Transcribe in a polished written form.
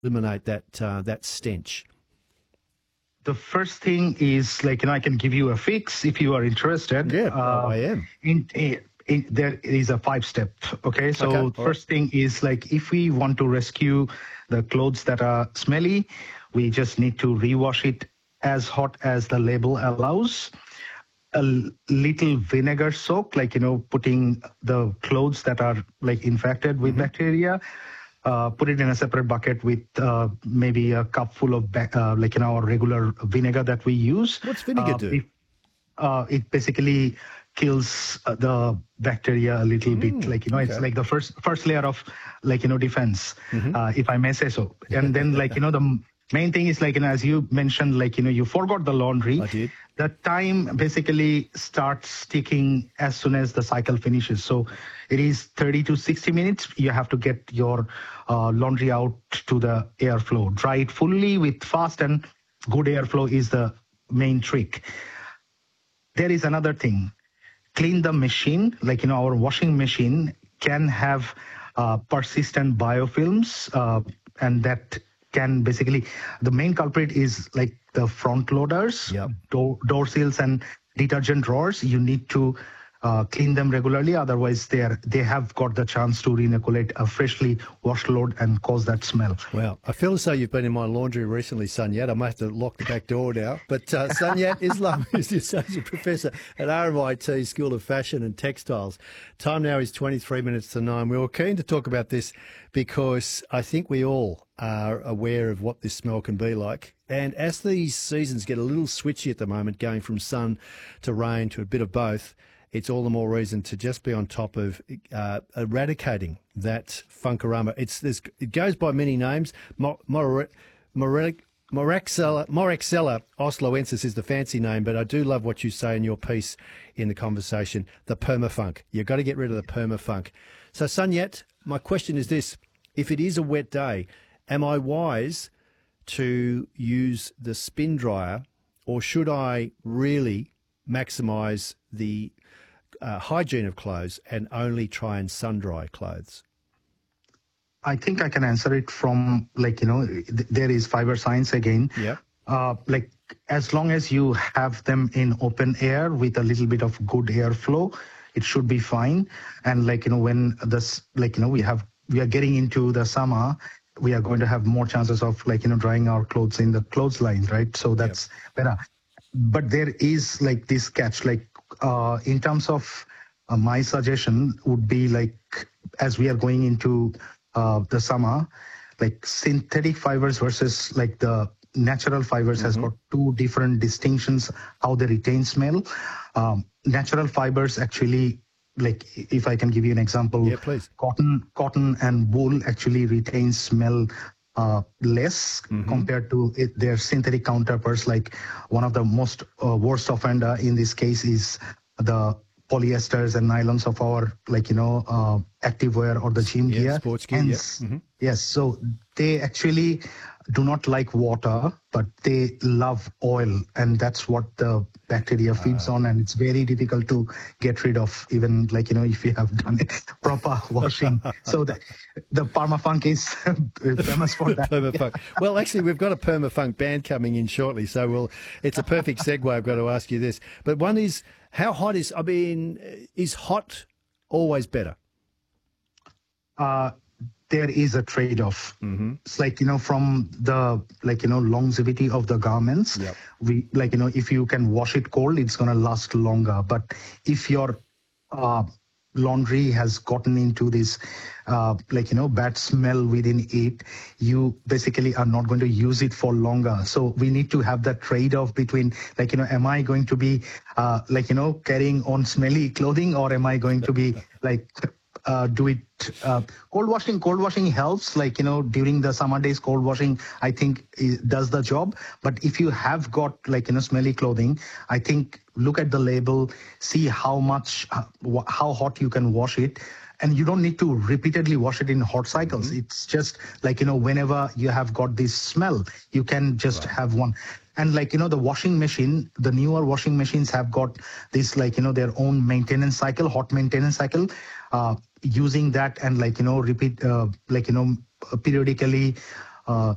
eliminate that stench? The first thing is I can give you a fix if you are interested. Yeah, I am. There is a 5-step. Okay, so Okay, first thing is if we want to rescue the clothes that are smelly, we just need to rewash it as hot as the label allows. A little vinegar soak, putting the clothes that are infected with bacteria, put it in a separate bucket with maybe a cup full of our regular vinegar that we use. What's vinegar do? It basically kills the bacteria a little bit. It's like the first layer of defense, if I may say so. And then the main thing is as you mentioned, you forgot the laundry. I did. The time basically starts ticking as soon as the cycle finishes. So it is 30 to 60 minutes. You have to get your laundry out to the airflow. Dry it fully with fast and good airflow is the main trick. There is another thing. Clean the machine. Our washing machine can have persistent biofilms, and that can basically, the main culprit is the front loaders, door seals and detergent drawers. You need to clean them regularly, otherwise they have got the chance to renoculate a freshly washed load and cause that smell. Wow, I feel as though you've been in my laundry recently, Sunyat. I might have to lock the back door now. But Sunyat Islam is the Associate Professor at RMIT School of Fashion and Textiles. Time now is 23 minutes to 9. We were keen to talk about this because I think we all are aware of what this smell can be like. And as these seasons get a little switchy at the moment, going from sun to rain to a bit of both, it's all the more reason to just be on top of eradicating that funkarama. It goes by many names. Moraxella osloensis is the fancy name, but I do love what you say in your piece in the conversation, the permafunk. You've got to get rid of the permafunk. So, Sunyat, my question is this. If it is a wet day, am I wise to use the spin dryer, or should I really maximise the hygiene of clothes and only try and sun dry clothes? I think I can answer it from there is fiber science again. Yeah. As long as you have them in open air with a little bit of good airflow, it should be fine. And when this we are getting into the summer, we are going to have more chances of drying our clothes in the clothesline, right? So that's better. But there is this catch, in terms of my suggestion would be as we are going into the summer, synthetic fibers versus the natural fibers has got two different distinctions how they retain smell. Natural fibers actually, if I can give you an example, yeah, please. Cotton and wool actually retain smell less compared to their synthetic counterparts. One of the most worst offender in this case is the polyesters and nylons of our activewear or the gym gear. Sports gear. Yes, so they actually do not like water, but they love oil, and that's what the bacteria feeds on, and it's very difficult to get rid of, even if you have done proper washing. So the permafunk is famous for that. Permafunk. Well, actually, we've got a permafunk band coming in shortly, so it's a perfect segue. I've got to ask you this, but one is, how hot is hot always better? There is a trade-off. It's from the longevity of the garments. Yep. We if you can wash it cold, it's gonna last longer. But if your laundry has gotten into this bad smell within it, you basically are not going to use it for longer. So we need to have that trade-off between am I going to be carrying on smelly clothing, or am I going to be do it cold washing helps, during the summer days. Cold washing, I think, does the job. But if you have got smelly clothing, I think look at the label, see how hot you can wash it, and you don't need to repeatedly wash it in hot cycles. It's just whenever you have got this smell, you can just have one. And the washing machine, the newer washing machines have got this their own maintenance cycle, hot maintenance cycle. Using that and repeat periodically